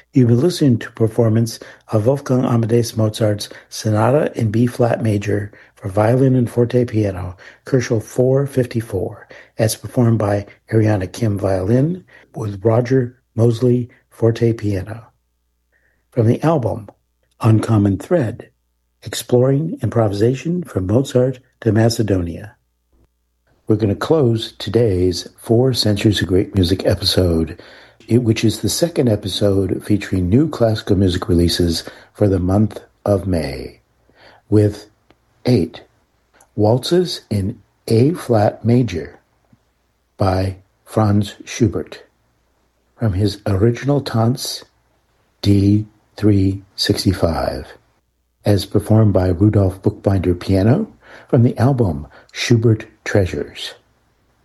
You've been listening to a performance of Wolfgang Amadeus Mozart's Sonata in B-flat major for violin and forte piano, Koelschel 454, as performed by Ariana Kim violin with Roger Mosley forte piano. From the album Uncommon Thread, Exploring Improvisation from Mozart to Macedonia. We're going to close today's 4 Centuries of Great Music episode, which is the second episode featuring new classical music releases for the month of May, with 8 Waltzes in A-flat major by Franz Schubert, from his original Tanz D365, as performed by Rudolf Buchbinder piano, from the album Schubert Treasures.